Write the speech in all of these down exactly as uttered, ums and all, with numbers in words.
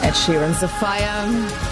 Ed Sheeran's The Fire.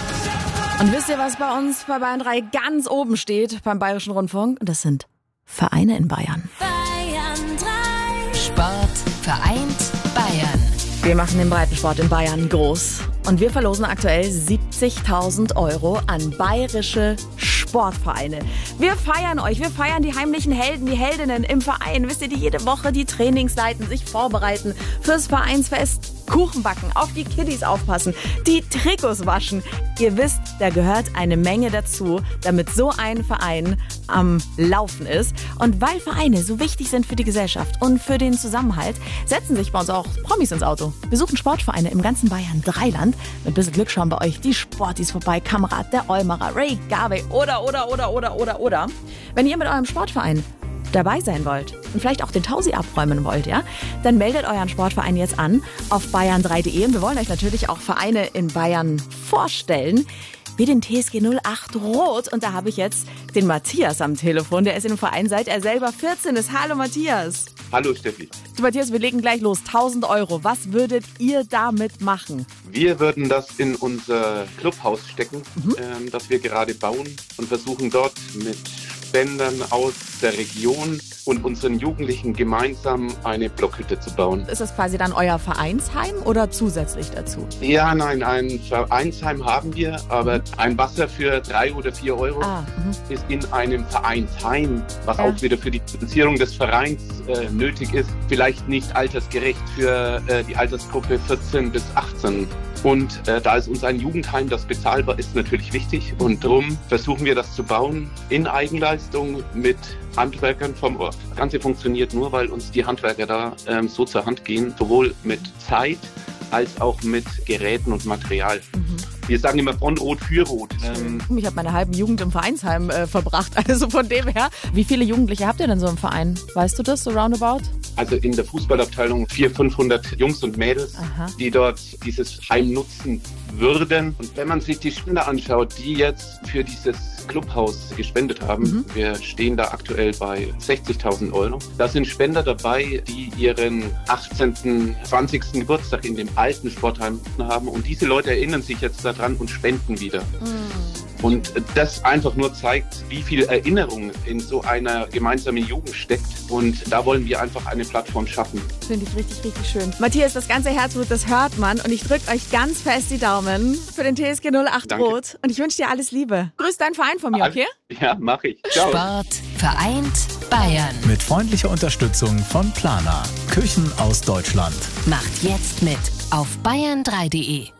Und wisst ihr, was bei uns bei Bayern drei ganz oben steht beim Bayerischen Rundfunk? Und das sind Vereine in Bayern. Bayern drei. Sport vereint Bayern. Wir machen den Breitensport in Bayern groß. Und wir verlosen aktuell siebzigtausend Euro an bayerische Sportvereine. Wir feiern euch, wir feiern die heimlichen Helden, die Heldinnen im Verein. Wisst ihr, die jede Woche die Trainings leiten, sich vorbereiten fürs Vereinsfest, Kuchen backen, auf die Kiddies aufpassen, die Trikots waschen. Ihr wisst, da gehört eine Menge dazu, damit so ein Verein am Laufen ist. Und weil Vereine so wichtig sind für die Gesellschaft und für den Zusammenhalt, setzen sich bei uns auch Promis ins Auto. Wir suchen Sportvereine im ganzen Bayern Dreiland. Mit ein bisschen Glück schauen bei euch die Sportis vorbei. Kamerad, der Olmerer, Ray Garvey oder, oder, oder, oder, oder, oder. Wenn ihr mit eurem Sportverein dabei sein wollt und vielleicht auch den Tausi abräumen wollt, ja, dann meldet euren Sportverein jetzt an auf bayern drei punkt de und wir wollen euch natürlich auch Vereine in Bayern vorstellen, wie den T S G null acht Rot. Und da habe ich jetzt den Matthias am Telefon, der ist in dem Verein, seit er selber vierzehn ist. Hallo Matthias. Hallo Steffi. Du Matthias, wir legen gleich los. tausend Euro. Was würdet ihr damit machen? Wir würden das in unser Clubhaus stecken, mhm. ähm, das wir gerade bauen und versuchen dort mit Spendern aus der Region und unseren Jugendlichen gemeinsam eine Blockhütte zu bauen. Ist das quasi dann euer Vereinsheim oder zusätzlich dazu? Ja, nein, ein Vereinsheim haben wir, aber ein Wasser für drei oder vier Euro ah, ist in einem Vereinsheim, was ja. auch wieder für die Finanzierung des Vereins äh, nötig ist, vielleicht nicht altersgerecht für äh, die Altersgruppe vierzehn bis achtzehn. Und äh, da ist uns ein Jugendheim, das bezahlbar ist, natürlich wichtig. Und darum versuchen wir das zu bauen in Eigenleistung mit Handwerkern vom Ort. Das Ganze funktioniert nur, weil uns die Handwerker da ähm, so zur Hand gehen, sowohl mit Zeit als auch mit Geräten und Material. Mhm. Wir sagen immer von Rot für Rot. Ähm ich habe meine halben Jugend im Vereinsheim äh, verbracht, also von dem her. Wie viele Jugendliche habt ihr denn so im Verein? Weißt du das, so roundabout? Also in der Fußballabteilung vierhundert, fünfhundert Jungs und Mädels, Aha. die dort dieses Heim nutzen würden. Und wenn man sich die Spender anschaut, die jetzt für dieses Clubhaus gespendet haben, mhm. wir stehen da aktuell bei sechzigtausend Euro. Da sind Spender dabei, die ihren achtzehnten, zwanzigsten Geburtstag in dem alten Sportheim haben. Und diese Leute erinnern sich jetzt daran und spenden wieder. Mhm. Und das einfach nur zeigt, wie viel Erinnerung in so einer gemeinsamen Jugend steckt. Und da wollen wir einfach eine Plattform schaffen. Finde ich richtig, richtig schön. Matthias, das ganze Herzblut, das hört man. Und ich drücke euch ganz fest die Daumen für den T S G null acht Danke. Rot. Und ich wünsche dir alles Liebe. Grüß deinen Verein von mir, okay? Ja, mach ich. Ciao. Sport vereint Bayern. Mit freundlicher Unterstützung von Planer. Küchen aus Deutschland. Macht jetzt mit auf bayern drei punkt de.